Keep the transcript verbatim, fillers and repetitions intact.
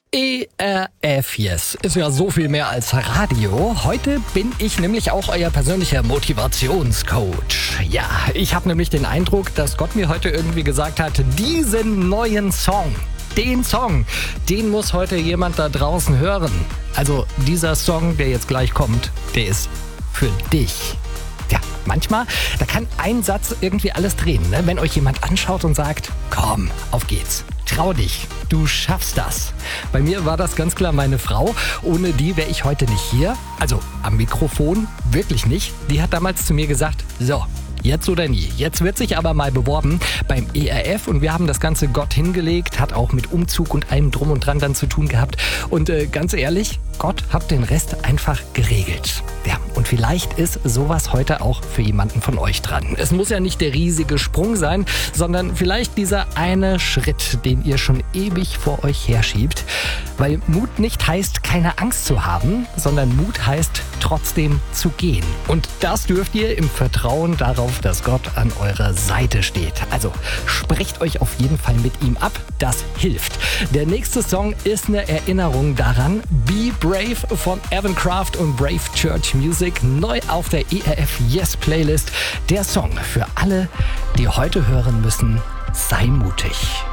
E R F, yes, ist ja so viel mehr als Radio. Heute bin ich nämlich auch euer persönlicher Motivationscoach. Ja, ich habe nämlich den Eindruck, dass Gott mir heute irgendwie gesagt hat, diesen neuen Song, den Song, den muss heute jemand da draußen hören. Also dieser Song, der jetzt gleich kommt, der ist für dich. Ja, manchmal, da kann ein Satz irgendwie alles drehen, ne? Wenn euch jemand anschaut und sagt, komm, auf geht's. Trau dich, du schaffst das. Bei mir war das ganz klar meine Frau. Ohne die wäre ich heute nicht hier. Also am Mikrofon wirklich nicht. Die hat damals zu mir gesagt, so, jetzt oder nie. Jetzt wird sich aber mal beworben beim E R F und wir haben das Ganze Gott hingelegt, hat auch mit Umzug und allem Drum und Dran dann zu tun gehabt. Und äh, ganz ehrlich, Gott hat den Rest einfach geregelt. Ja, und vielleicht ist sowas heute auch für jemanden von euch dran. Es muss ja nicht der riesige Sprung sein, sondern vielleicht dieser eine Schritt, den ihr schon ewig vor euch herschiebt. Weil Mut nicht heißt, keine Angst zu haben, sondern Mut heißt, trotzdem zu gehen. Und das dürft ihr im Vertrauen darauf, dass Gott an eurer Seite steht. Also sprecht euch auf jeden Fall mit ihm ab, das hilft. Der nächste Song ist eine Erinnerung daran. Be Brave von Evan Kraft und Brave Church Music, neu auf der E R F Yes Playlist. Der Song für alle, die heute hören müssen, sei mutig.